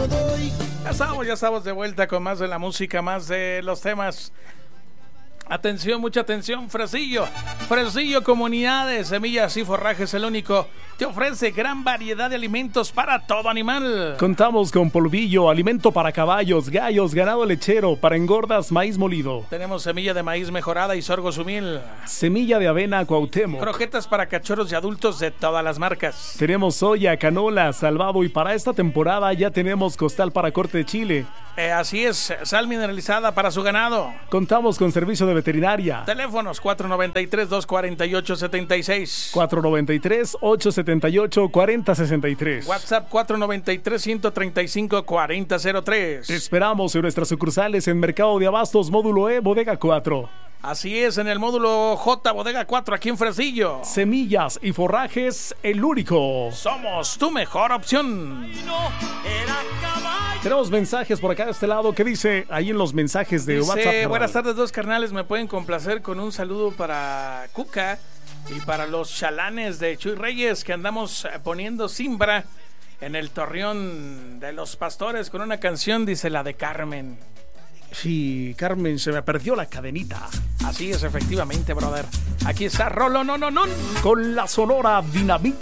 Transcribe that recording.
Ya estamos de vuelta con más de la música, más de los temas. Atención, mucha atención, Fresillo Comunidades, Semillas y Forrajes, el único, te ofrece gran variedad de alimentos para todo animal. Contamos con polvillo, alimento para caballos, gallos, ganado lechero, para engordas, maíz molido. Tenemos semilla de maíz mejorada y sorgo sumil. Semilla de avena Cuauhtémoc. Croquetas para cachorros y adultos de todas las marcas. Tenemos soya, canola, salvado y para esta temporada ya tenemos costal para corte de chile. Así es, sal mineralizada para su ganado. Contamos con servicio de veterinaria. Teléfonos 493-248-76. 493-878-4063. WhatsApp 493-135-4003. Te esperamos en nuestras sucursales en Mercado de Abastos, Módulo E, Bodega 4. Así es, en el módulo J, Bodega 4, aquí en Fresillo. Semillas y Forrajes, el único. Somos tu mejor opción. Tenemos mensajes por acá de este lado. ¿Qué dice ahí en los mensajes de WhatsApp? Buenas tardes, dos carnales. Me pueden complacer con un saludo para Cuca y para los chalanes de Chuy Reyes, que andamos poniendo cimbra en el Torreón de los Pastores con una canción, dice la de Carmen. Sí, Carmen, se me perdió la cadenita. Así es, efectivamente, brother. Aquí está Rolo, no. Con la Sonora Dinamita.